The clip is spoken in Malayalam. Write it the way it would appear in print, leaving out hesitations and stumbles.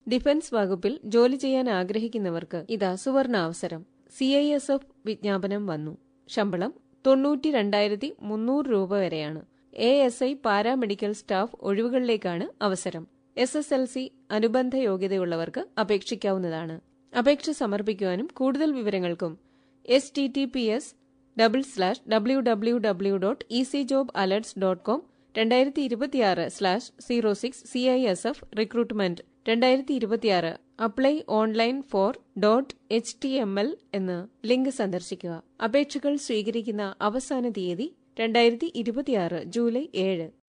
ഡിഫൻസ് വകുപ്പിൽ ജോലി ചെയ്യാൻ ആഗ്രഹിക്കുന്നവർക്ക് ഇതാ സുവർണാവസരം. CISF വിജ്ഞാപനം വന്നു. ശമ്പളം 92,300 രൂപ വരെയാണ്. ASI പാരാമെഡിക്കൽ സ്റ്റാഫ് ഒഴിവുകളിലേക്കാണ് അവസരം. SSLC അനുബന്ധ യോഗ്യതയുള്ളവർക്ക് അപേക്ഷിക്കാവുന്നതാണ്. അപേക്ഷ സമർപ്പിക്കുവാനും കൂടുതൽ വിവരങ്ങൾക്കും https://www.ecjobalerts.com 2026/06 CISF recruitment 2026 apply online four .html എന്ന ലിങ്ക് സന്ദർശിക്കുക. അപേക്ഷകൾ സ്വീകരിക്കുന്ന അവസാന തീയതി 2026 ജൂലൈ 7.